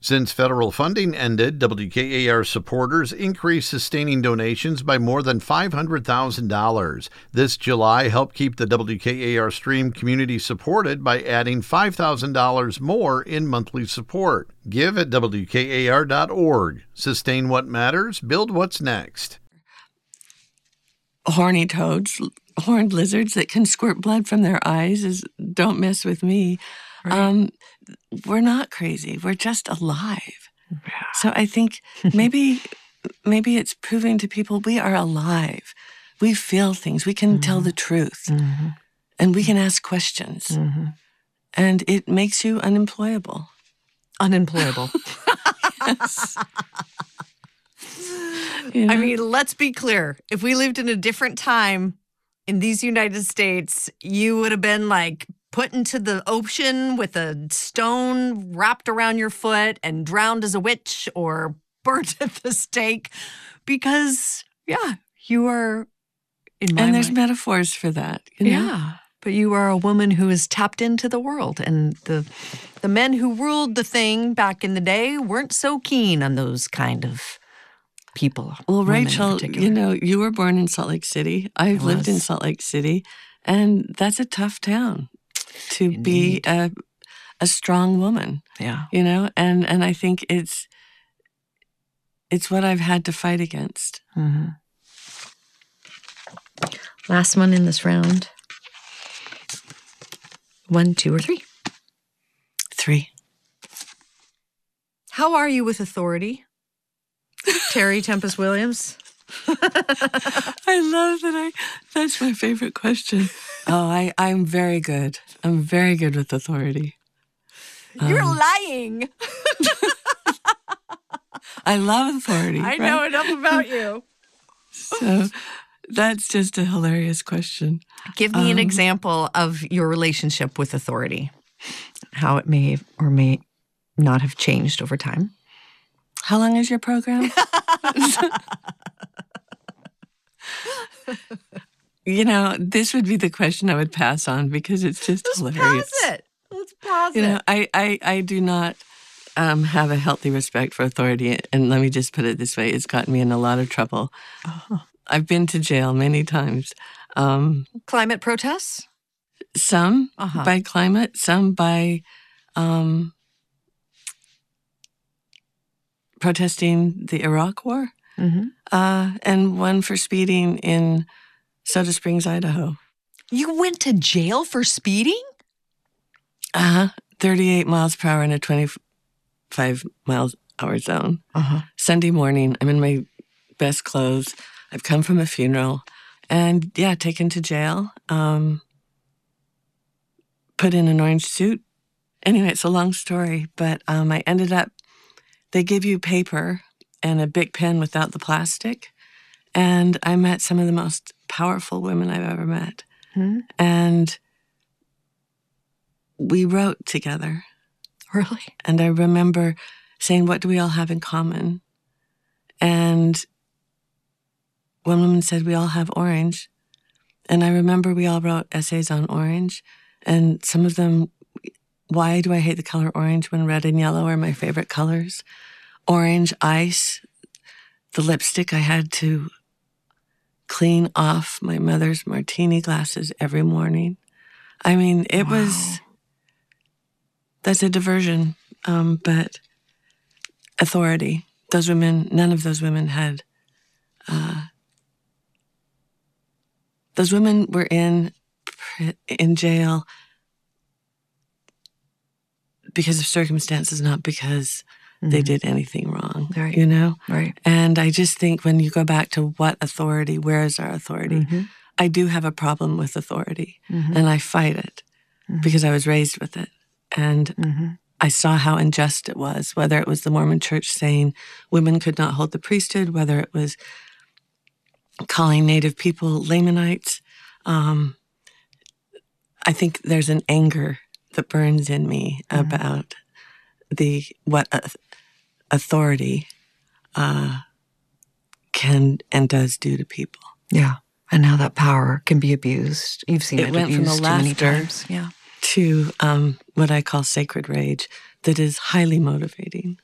Since federal funding ended, WKAR supporters increased sustaining donations by more than $500,000. This July helped keep the WKAR stream community supported by adding $5,000 more in monthly support. Give at WKAR.org. Sustain what matters, build what's next. Horny toads, horned lizards that can squirt blood from their eyes don't mess with me. Right. We're not crazy. We're just alive. Yeah. So I think maybe it's proving to people we are alive. We feel things. We can tell the truth. Mm-hmm. And we can ask questions. Mm-hmm. And it makes you unemployable. Unemployable. Yes. You know? I mean, let's be clear. If we lived in a different time in these United States, you would have been like put into the ocean with a stone wrapped around your foot and drowned as a witch or burnt at the stake because, you are, in my mind. And there's mind, metaphors for that. You know? Yeah, but you are a woman who is tapped into the world. And the men who ruled the thing back in the day weren't so keen on those kind of people. Well, Rachel, you were born in Salt Lake City. I've lived in Salt Lake City. And that's a tough town to Indeed. Be a strong woman. Yeah. And I think it's what I've had to fight against. Mm-hmm. Last one in this round. 1, 2, or 3? 3. How are you with authority? Terry Tempest Williams. I love that. That's my favorite question. Oh, I'm very good. I'm very good with authority. You're lying. I love authority. I know enough about you. So that's just a hilarious question. Give me an example of your relationship with authority, how it may or may not have changed over time. How long is your program? This would be the question I would pass on because it's just hilarious. Let's pause it. I do not have a healthy respect for authority. And let me just put it this way. It's gotten me in a lot of trouble. Uh-huh. I've been to jail many times. Climate protests? Some by climate, some by protesting the Iraq War, and one for speeding in Soda Springs, Idaho. You went to jail for speeding? 38 miles per hour in a 25 miles hour zone. Sunday morning, I'm in my best clothes. I've come from a funeral and, taken to jail, put in an orange suit. Anyway, it's a long story, but I ended up, they give you paper and a Bic pen without the plastic. And I met some of the most powerful women I've ever met. And we wrote together. Really? And I remember saying, what do we all have in common? And one woman said, we all have orange. And I remember we all wrote essays on orange. And some of them, why do I hate the color orange when red and yellow are my favorite colors? Orange ice, the lipstick I had to clean off my mother's martini glasses every morning. I mean, it was, that's a diversion, but authority. Those women, none of those women had, those women were in jail because of circumstances, not because they did anything wrong, right. Right. And I just think when you go back to what authority, where is our authority? I do have a problem with authority, and I fight it because I was raised with it. And I saw how unjust it was, whether it was the Mormon Church saying women could not hold the priesthood, whether it was calling Native people Lamanites. I think there's an anger that burns in me about what authority can and does do to people. Yeah, and how that power can be abused. You've seen it went abused from a many laughter times. Yeah. to what I call sacred rage that is highly motivating.